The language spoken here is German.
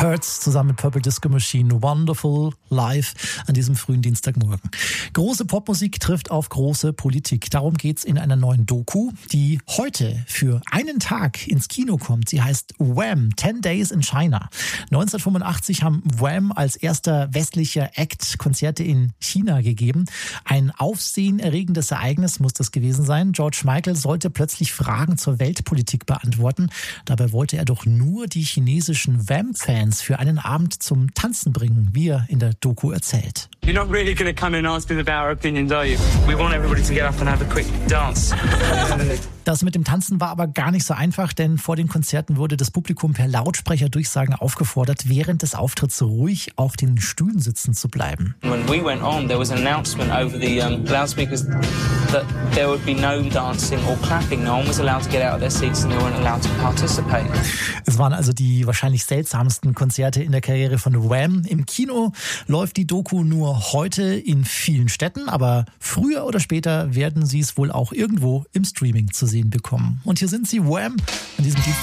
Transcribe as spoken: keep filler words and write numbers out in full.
Hurts zusammen mit Purple Disco Machine, Wonderful live an diesem frühen Dienstagmorgen. Große Popmusik trifft auf große Politik. Darum geht's in einer neuen Doku, die heute für einen Tag ins Kino kommt. Sie heißt Wham! Ten Days in China. neunzehnhundertfünfundachtzig haben Wham! Als erster westlicher Act Konzerte in China gegeben. Ein aufsehenerregendes Ereignis muss das gewesen sein. George Michael sollte plötzlich Fragen zur Weltpolitik beantworten. Dabei wollte er doch nur die chinesischen Wham-Fans für einen Abend zum Tanzen bringen, wie er in der Doku erzählt. You're not really going to come and ask me about our opinions, are you? We want everybody to get up and have a quick dance. Das mit dem Tanzen war aber gar nicht so einfach, denn vor den Konzerten wurde das Publikum per Lautsprecherdurchsagen aufgefordert, während des Auftritts ruhig auf den Stühlen sitzen zu bleiben. When we went on, there was an announcement over the um, loudspeakers that there would be no dancing or clapping. No one was allowed to get out of their seats and they weren't allowed to participate. Es waren also die wahrscheinlich seltsamsten Konzerte in der Karriere von Wham! Im Kino läuft die Doku nur heute in vielen Städten, aber früher oder später werden Sie es wohl auch irgendwo im Streaming zu sehen bekommen. Und hier sind sie, Wham! An diesem Dienstag.